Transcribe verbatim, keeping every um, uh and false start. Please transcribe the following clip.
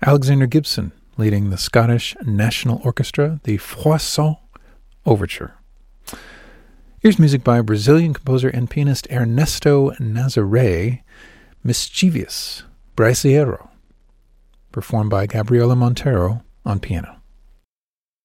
Alexander Gibson leading the Scottish National Orchestra, the Froissart Overture. Here's music by Brazilian composer and pianist Ernesto Nazaré, Mischievous Brasileiro, performed by Gabriela Montero on piano.